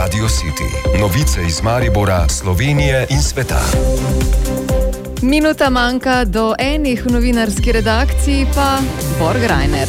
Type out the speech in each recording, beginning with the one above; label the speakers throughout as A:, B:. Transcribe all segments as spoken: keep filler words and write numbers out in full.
A: Radio City. Novice iz Maribora, Slovenije in sveta.
B: Minuta manjka do enih v novinarski redakciji, pa Borg Reiner.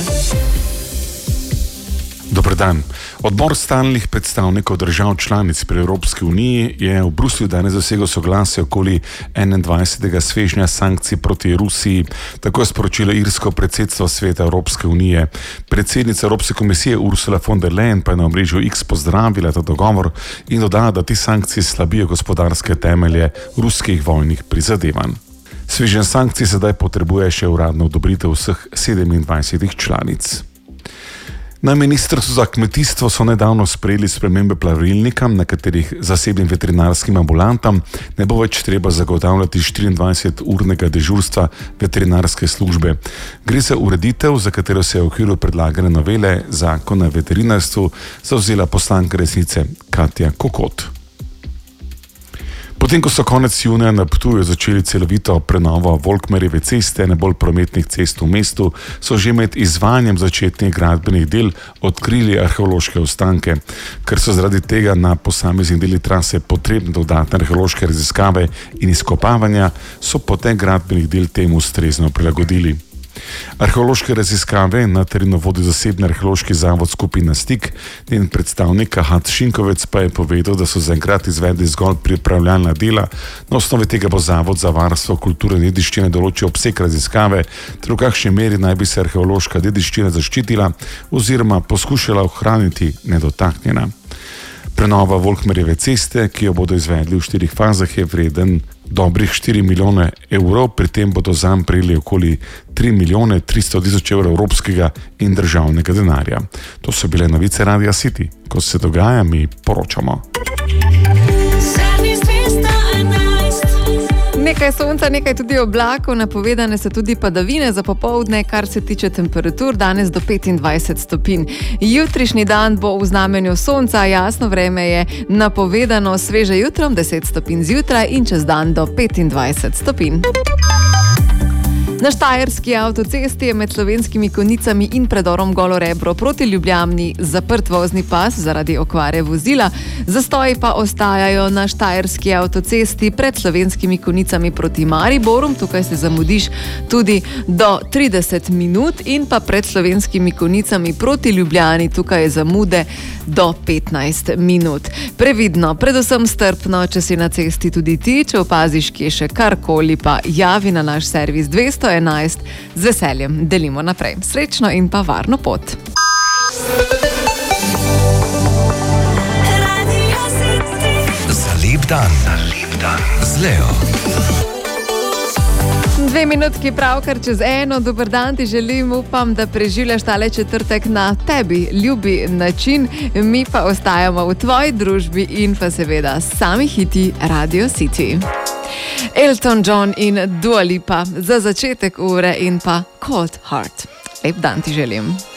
C: Dober dan. Odbor stalnih predstavnikov držav članic pri Evropski uniji je v Bruslju danes dosegel soglasje okoli enaindvajsetega svežnja sankcij proti Rusiji, tako je sporočilo irsko predsedstvo Sveta Evropske unije. Predsednica Evropske komisije Ursula von der Leyen pa je na omrežju X pozdravila ta dogovor in dodala, da ti sankcije slabijo gospodarske temelje ruskih vojnih prizadevanj. Svežnja sankcij sedaj potrebuje še uradno odobritev vseh sedemindvajsetih članic. Na Ministrstvu za kmetijstvo so nedavno sprejeli spremembe pravilnika, na katerih zasebnim veterinarskim ambulantam ne bo več treba zagotavljati štiriindvajseturnega dežurstva veterinarske službe. Gre za ureditev, za katero se je v okviru predlagane novele zakona o veterinarstvu zavzela poslanka Resnice Katja Kokot. Potem, ko so konec junija na Ptuju začeli celovito prenovo Volkmerjeve ceste, najbolj prometnih cest v mestu, so že med izvajanjem začetnih gradbenih del odkrili arheološke ostanke. Ker so zaradi tega na posameznih delih trase potrebne dodatne arheološke raziskave in izkopavanja, so potek gradbenih del temu ustrezno prilagodili. Arheološke raziskave na terenu vodi zasebni arheološki zavod Skupina Stik, njen predstavnik Ahat Šinkovec pa je povedal, da so zaenkrat izvedli zgolj pripravljalna dela. Na osnovi tega bo Zavod za varstvo kulturne dediščine določil obseg raziskave, ter v kakšni meri naj bi se arheološka dediščina zaščitila oziroma poskušala ohraniti nedotaknjena. Prenova Volkmerjeve ceste, ki jo bodo izvedli v štirih fazah, je vreden dobrih štiri milijone evrov, pri tem bodo zanj prejeli okoli tri milijone tristo tisoč evrov evropskega in državnega denarja. To so bile novice Radia City. Ko se dogaja, mi poročamo.
B: Nekaj sonca, nekaj tudi oblakov, napovedane so tudi padavine za popoldne, kar se tiče temperatur, danes do petindvajset stopinj. Jutrišnji dan bo v znamenju sonca, jasno vreme je napovedano, sveže jutrom deset stopinj zjutraj in čez dan do petindvajset stopinj. Na štajerski avtocesti je med Slovenskimi Konjicami in predorom Golo Rebro proti Ljubljani zaprt vozni pas zaradi okvare vozila. Zastoji pa ostajajo na štajerski avtocesti pred Slovenskimi Konjicami proti Mariboru. Tukaj se zamudiš tudi do trideset minut in pa pred Slovenskimi Konjicami proti Ljubljani. Tukaj je zamude do petnajst minut. Previdno, predvsem strpno, če si na cesti tudi ti, če opaziš kje še karkoli, pa javi na naš servis dvesto enajst, z veseljem delimo naprej. Srečno in pa varno pot.
A: Za lep dan, za lep dan z Leo.
B: Dve minutki pravkar čez eno, dober dan ti želim, upam, da preživljaš tale četrtek na tebi ljubi način, mi pa ostajamo v tvoji družbi in pa seveda sami hiti Radio City. Elton John in Dua Lipa za začetek ure in pa Cold Heart. Lep dan ti želim.